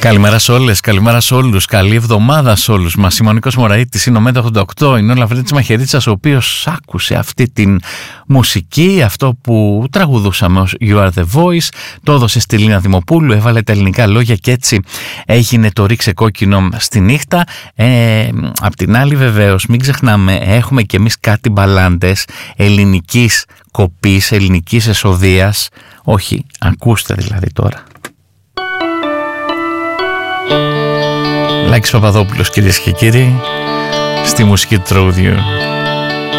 Καλημέρα σε όλες, καλημέρα σε όλους, καλή εβδομάδα σε όλους μας. Είμαι ο Νίκος Μωραΐτης, είναι ο Μέτα 88, είναι ο Λαβρέτης Μαχαιρίτσας, ο οποίος άκουσε αυτή την μουσική, αυτό που τραγουδούσαμε ως You Are The Voice, το έδωσε στη Λίνα Δημοπούλου, έβαλε τα ελληνικά λόγια και έτσι έγινε το ρίξε κόκκινο στη νύχτα. Απ' την άλλη βεβαίως, μην ξεχνάμε, έχουμε και εμείς κάτι μπαλάντες ελληνικής κοπής, ελληνικής εσοδείας. Όχι, ακούστε δηλαδή τώρα. Λάκης Παπαδόπουλος, κυρίες και κύριοι, στη μουσική του τραγουδιού.